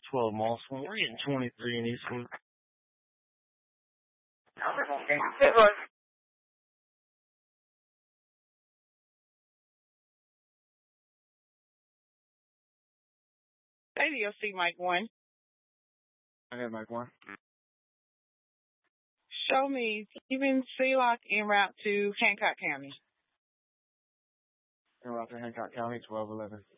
12 Mossville. We're getting 23 in Eastwood. ADOC Mike 1. I have Mike 1. Show me Stephen Sealock en route to Hancock County. En route to Hancock County, 1211.